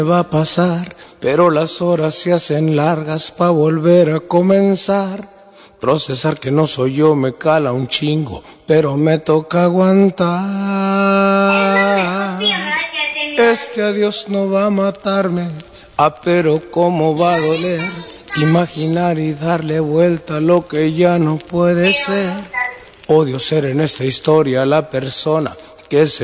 va a pasar, pero las horas se hacen largas pa' volver a comenzar. Procesar que no soy yo me cala un chingo, pero me toca aguantar. Este adiós no va a matarme, pero cómo va a doler. Imaginar y darle vuelta a lo que ya no puede ser. Odio ser en esta historia la persona que se